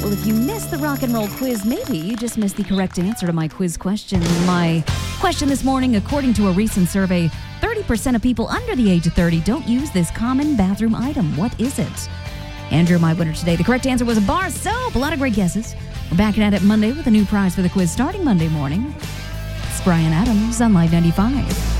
Well, if you missed the rock and roll quiz, maybe you just missed the correct answer to my quiz question. My question this morning, according to a recent survey, 30% of people under the age of 30 don't use this common bathroom item. What is it? Andrew, my winner today. The correct answer was a bar soap. A lot of great guesses. We're back at it Monday with a new prize for the quiz starting Monday morning. It's Brian Adams on Live 95.